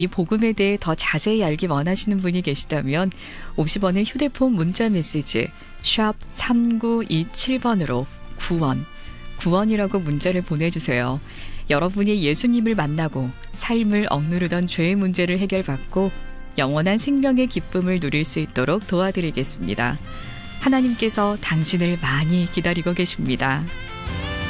이 복음에 대해 더 자세히 알기 원하시는 분이 계시다면 50원의 휴대폰 문자 메시지 샵 3927번으로 구원이라고 문자를 보내주세요. 여러분이 예수님을 만나고 삶을 억누르던 죄의 문제를 해결받고 영원한 생명의 기쁨을 누릴 수 있도록 도와드리겠습니다. 하나님께서 당신을 많이 기다리고 계십니다.